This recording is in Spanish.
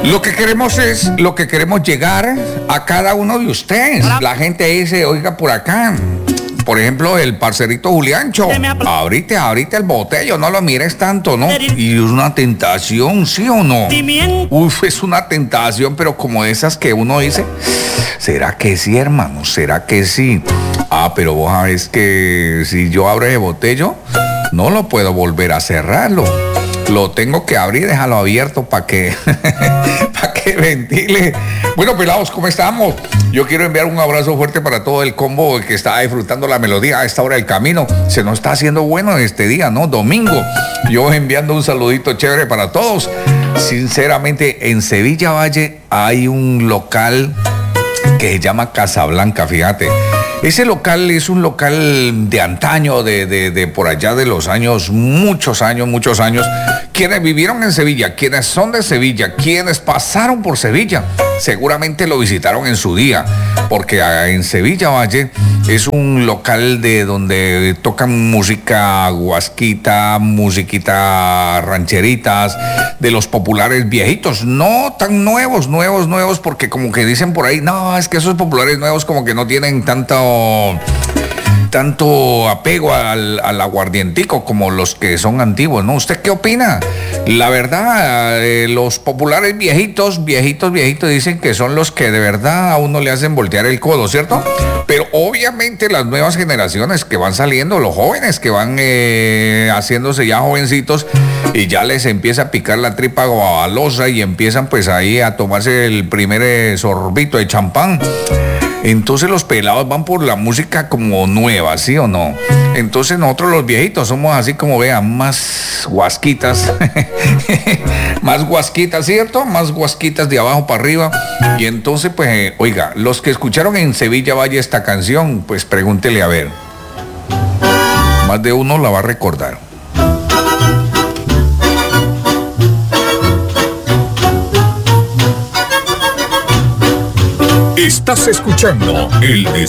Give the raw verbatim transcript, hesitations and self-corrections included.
Lo que queremos es, lo que queremos llegar a cada uno de ustedes. La gente dice, oiga, por acá, por ejemplo, el parcerito Juliancho, ahorita, ahorita el botello, no lo mires tanto, ¿no? Y es una tentación, ¿sí o no? Uf, es una tentación, pero como esas que uno dice, ¿será que sí, hermano? ¿Será que sí? Ah, pero vos sabés que si yo abro ese botello, no lo puedo volver a cerrarlo. Lo tengo que abrir, déjalo abierto para que, para que ventile. Bueno, pelados, ¿cómo estamos? Yo quiero enviar un abrazo fuerte para todo el combo que está disfrutando la melodía a esta hora del camino. Se nos está haciendo bueno este día, ¿no? Domingo. Yo enviando un saludito chévere para todos. Sinceramente, en Sevilla Valle hay un local que se llama Casablanca, fíjate. Ese local es un local de antaño, de, de, de por allá de los años, muchos años, muchos años. Quienes vivieron en Sevilla, quienes son de Sevilla, quienes pasaron por Sevilla, seguramente lo visitaron en su día, porque en Sevilla Valle es un local de donde tocan música guasquita, musiquita rancheritas, de los populares viejitos, no tan nuevos, nuevos, nuevos, porque como que dicen por ahí, no, es que esos populares nuevos como que no tienen tanto... tanto apego al, al aguardientico como los que son antiguos, ¿no? ¿Usted qué opina? La verdad, eh, los populares viejitos, viejitos, viejitos dicen que son los que de verdad a uno le hacen voltear el codo, ¿cierto? Pero obviamente las nuevas generaciones que van saliendo, los jóvenes que van eh, haciéndose ya jovencitos y ya les empieza a picar la tripa guavalosa y empiezan pues ahí a tomarse el primer eh, sorbito de champán. Entonces los pelados van por la música como nueva, ¿sí o no? Entonces nosotros los viejitos somos así como vean, más guasquitas, más guasquitas, ¿cierto? Más guasquitas de abajo para arriba. Y entonces pues, eh, oiga, los que escucharon en Sevilla Valle esta canción, pues pregúntele a ver. Más de uno la va a recordar. Estás escuchando el